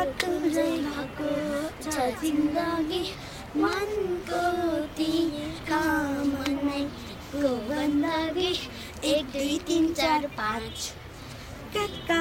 तुझै भएको छ जिन्दगी मनको तिरकामनैको बन्दगी 1 2 3 4 5